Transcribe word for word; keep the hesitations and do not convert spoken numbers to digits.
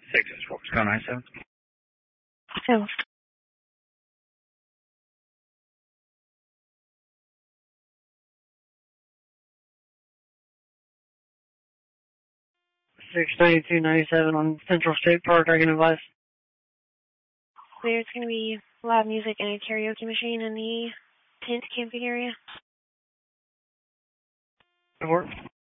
Six is four. Go nine seven. So. six ninety-two ninety-seven on Central State Park, I can advise. There's going to be loud music and a karaoke machine in the tent camping area. Good work.